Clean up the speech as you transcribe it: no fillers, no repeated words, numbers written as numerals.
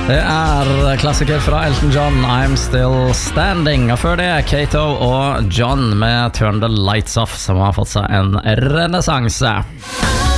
Det klassiker fra Elton John, I'm Still Standing. Og før det Kato og John med Turn the Lights Off, som har fått seg en renessanse.